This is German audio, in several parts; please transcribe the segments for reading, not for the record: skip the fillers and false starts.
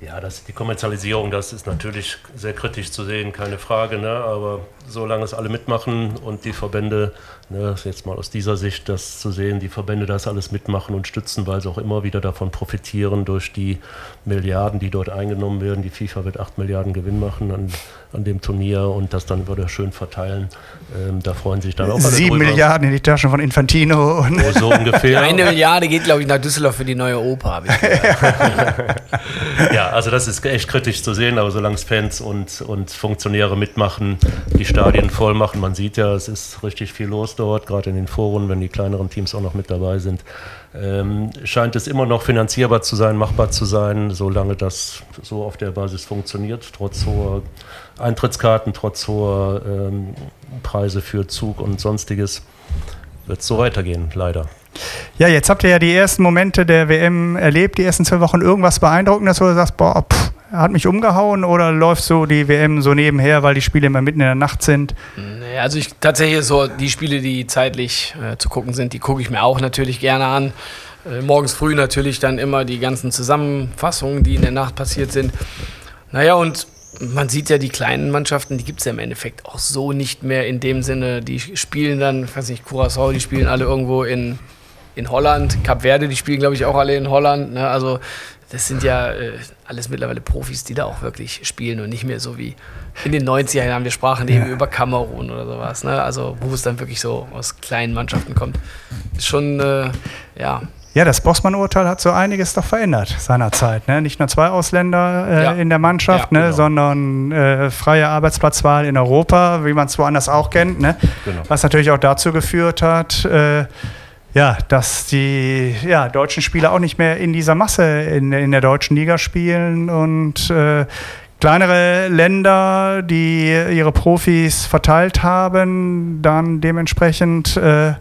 Ja, die Kommerzialisierung, das ist natürlich sehr kritisch zu sehen, keine Frage, ne? Aber solange es alle mitmachen und die Verbände, ne, jetzt mal aus dieser Sicht das zu sehen, die Verbände das alles mitmachen und stützen, weil sie auch immer wieder davon profitieren durch die Milliarden, die dort eingenommen werden. Die FIFA wird 8 Milliarden Gewinn machen an dem Turnier und das dann wieder schön verteilen. Da freuen sich dann auch alle 7 drüber. Milliarden in die Taschen von Infantino. Und so ungefähr. 1 Milliarde geht, glaube ich, nach Düsseldorf für die neue Oper, habe ich gehört. Ja, also das ist echt kritisch zu sehen, aber solange es Fans und Funktionäre mitmachen, die Stadien voll machen, man sieht ja, es ist richtig viel los dort, gerade in den Foren, wenn die kleineren Teams auch noch mit dabei sind, scheint es immer noch finanzierbar zu sein, machbar zu sein, solange das so auf der Basis funktioniert, trotz hoher Eintrittskarten, trotz hoher Preise für Zug und Sonstiges, wird es so weitergehen, leider. ja, jetzt habt ihr ja die ersten Momente der WM erlebt, die ersten 2 Wochen. Irgendwas Beeindruckendes, wo du sagst, boah, hat mich umgehauen, oder läuft so die WM so nebenher, weil die Spiele immer mitten in der Nacht sind? Nee, also tatsächlich so die Spiele, die zeitlich zu gucken sind, die gucke ich mir auch natürlich gerne an. Morgens früh natürlich dann immer die ganzen Zusammenfassungen, die in der Nacht passiert sind. Naja, und man sieht ja, die kleinen Mannschaften, die gibt es ja im Endeffekt auch so nicht mehr in dem Sinne. Die spielen dann, ich weiß nicht, Curaçao, die spielen alle irgendwo in Holland. Kap Verde, die spielen, glaube ich, auch alle in Holland. Ne? Also das sind ja alles mittlerweile Profis, die da auch wirklich spielen und nicht mehr so wie in den 90er Jahren. Wir sprachen eben über Kamerun oder sowas. Ne? Also wo es dann wirklich so aus kleinen Mannschaften kommt. Ist schon, ja... Ja, das Bossmann-Urteil hat so einiges doch verändert seinerzeit. Ne? Nicht nur 2 Ausländer in der Mannschaft, genau. sondern freie Arbeitsplatzwahl in Europa, wie man es woanders auch kennt. Ne? Genau. Was natürlich auch dazu geführt hat, dass die deutschen Spieler auch nicht mehr in dieser Masse in der deutschen Liga spielen und kleinere Länder, die ihre Profis verteilt haben, dann dementsprechend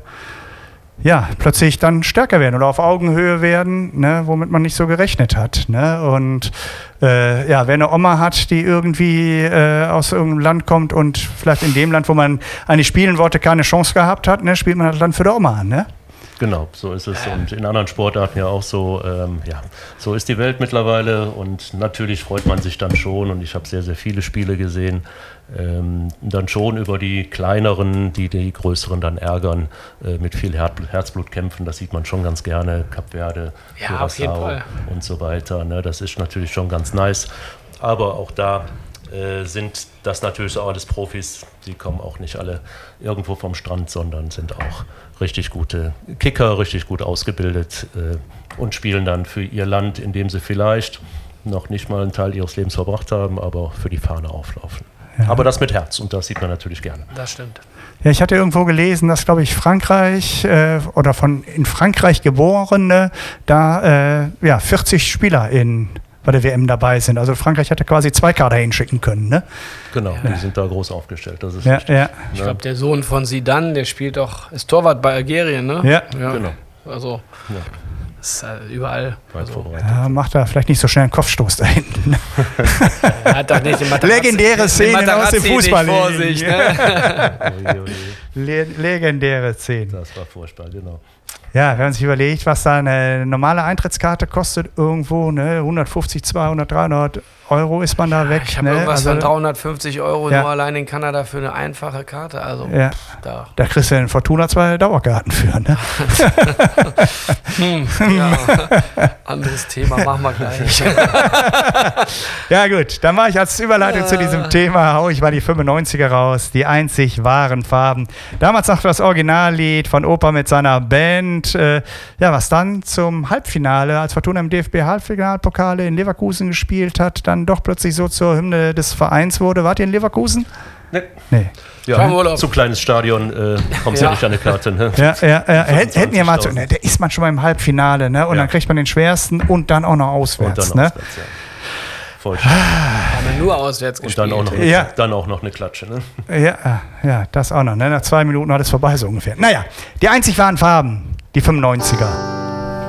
plötzlich dann stärker werden oder auf Augenhöhe werden, ne, womit man nicht so gerechnet hat. Ne? Und wer eine Oma hat, die irgendwie aus irgendeinem Land kommt und vielleicht in dem Land, wo man eigentlich spielen wollte, keine Chance gehabt hat, ne, spielt man das Land für die Oma an. Ne? Genau, so ist es. Und in anderen Sportarten ja auch so. So ist die Welt mittlerweile. Und natürlich freut man sich dann schon. Und ich habe sehr, sehr viele Spiele gesehen. Dann schon über die kleineren, die größeren dann ärgern, mit viel Herzblut kämpfen. Das sieht man schon ganz gerne. Kap Verde, Curaçao und so weiter. Ne? Das ist natürlich schon ganz nice. Aber auch da sind das natürlich auch alles Profis. Die kommen auch nicht alle irgendwo vom Strand, sondern sind auch richtig gute Kicker, richtig gut ausgebildet und spielen dann für ihr Land, in dem sie vielleicht noch nicht mal einen Teil ihres Lebens verbracht haben, aber für die Fahne auflaufen. Ja. Aber das mit Herz, und das sieht man natürlich gerne. Das stimmt. Ja, ich hatte irgendwo gelesen, dass, glaube ich, Frankreich oder in Frankreich Geborene da 40 Spieler bei der WM dabei sind. Also Frankreich hätte quasi 2 Kader hinschicken können, ne? Genau, die sind da groß aufgestellt, das ist richtig. Ja. Ich glaube, der Sohn von Zidane, der ist Torwart bei Algerien, ne? Ja. Genau. Also, ist überall. Also. Ja, macht er vielleicht nicht so schnell einen Kopfstoß da hinten. Hat doch nicht legendäre Szenen aus dem Fußball. Vor sich, ne? Legendäre Szenen. Das war furchtbar, genau. Ja, wenn man sich überlegt, was da eine normale Eintrittskarte kostet, irgendwo, ne, 150, 200, 300 Euro ist man da weg. Ich habe irgendwas von 350 Euro nur allein in Kanada für eine einfache Karte. Also, da kriegst du in Fortuna 2 Dauerkarten für, ne? Anderes Thema, machen wir gleich. Ja gut, dann mache ich als Überleitung zu diesem Thema, hau ich mal die 95er raus, die einzig wahren Farben. Damals noch das Originallied von Opa mit seiner Band, was dann zum Halbfinale, als Fortuna im DFB-Halbfinalpokale in Leverkusen gespielt hat, dann doch plötzlich so zur Hymne des Vereins wurde. Wart ihr in Leverkusen? Nee. Ja, zu kleines Stadion, kommt ja nicht an eine Karte. Ne? Ja. Hätten wir mal so, da ist man schon mal im Halbfinale, ne? Und dann kriegt man den schwersten und dann auch noch auswärts. Und dann ne? Auswärts, ja. Voll haben wir nur auswärts gespielt. Und dann auch noch eine Klatsche. Ne? Ja, das auch noch. Ne? Nach 2 Minuten war das vorbei so ungefähr. Naja, die einzig wahren Farben, die 95er.